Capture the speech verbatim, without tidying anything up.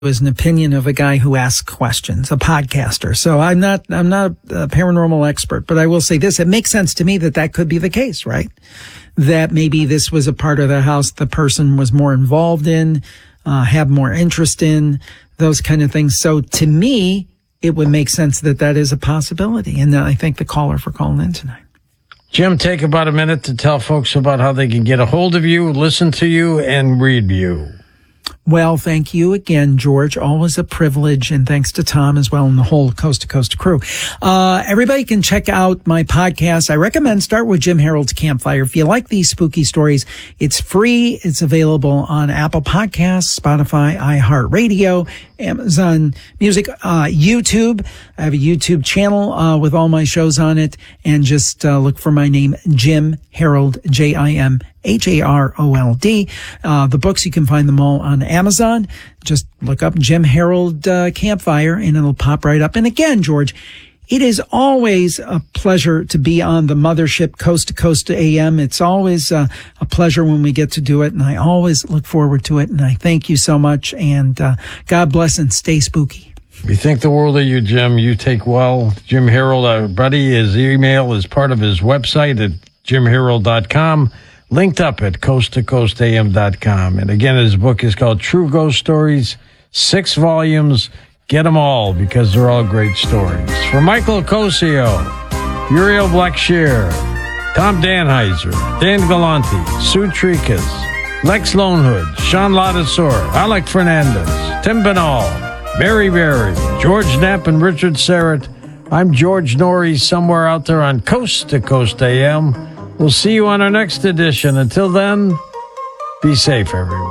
is an opinion of a guy who asks questions, a podcaster. So I'm not, I'm not a paranormal expert, but I will say this. It makes sense to me that that could be the case, right? That maybe this was a part of the house the person was more involved in, uh, had more interest in, those kind of things. So to me, it would make sense that that is a possibility. And I thank the caller for calling in tonight. Jim, take about a minute to tell folks about how they can get a hold of you, listen to you, and read you. Well, thank you again, George. Always a privilege. And thanks to Tom as well and the whole Coast to Coast crew. Uh, everybody can check out my podcast. I recommend start with Jim Harold's Campfire. If you like these spooky stories, it's free. It's available on Apple Podcasts, Spotify, iHeartRadio, Amazon Music, uh, YouTube. I have a YouTube channel, uh, with all my shows on it. And just, uh, look for my name, Jim Harold, J I M H A R O L D. Uh, the books, you can find them all on Amazon. Just look up Jim Harold, uh, Campfire and it'll pop right up. And again, George, it is always a pleasure to be on the mothership Coast to Coast A M. It's always uh, a pleasure when we get to do it. And I always look forward to it. And I thank you so much. And, uh, God bless and stay spooky. We think the world of you, Jim. You take well. Jim Harold, our buddy, his email is part of his website at jim harold dot com. Linked up at coast to coast a m dot com. And again, his book is called True Ghost Stories, six volumes. Get them all because they're all great stories. For Michael Cosio, Uriel Blackshear, Tom Danheiser, Dan Galante, Sue Trikas, Lex Lonehood, Sean Ladisor, Alec Fernandez, Tim Banal, Mary Berry, George Knapp, and Richard Serrett. I'm George Norrie, somewhere out there on Coast to Coast A M. We'll see you on our next edition. Until then, be safe, everyone.